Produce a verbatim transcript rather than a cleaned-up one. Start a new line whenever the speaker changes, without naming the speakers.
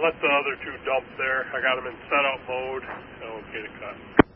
let the other two dump there. I got them in setup mode. So okay to cut.